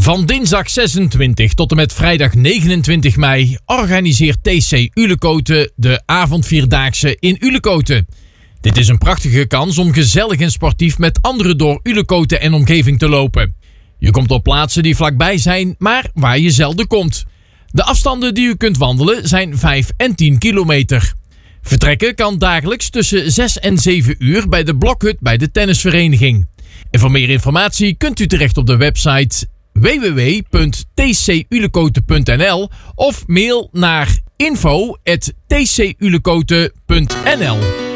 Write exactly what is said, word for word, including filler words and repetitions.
Van dinsdag zesentwintig tot en met vrijdag negenentwintig mei organiseert T C Ulekoten de avondvierdaagse in Ulekoten. Dit is een prachtige kans om gezellig en sportief met anderen door Ulekoten en omgeving te lopen. Je komt op plaatsen die vlakbij zijn, maar waar je zelden komt. De afstanden die u kunt wandelen zijn vijf en tien kilometer. Vertrekken kan dagelijks tussen zes en zeven uur bij de blokhut bij de tennisvereniging. En voor meer informatie kunt u terecht op de website w w w punt t c ulekoten punt n l of mail naar info at t c ulekoten punt n l.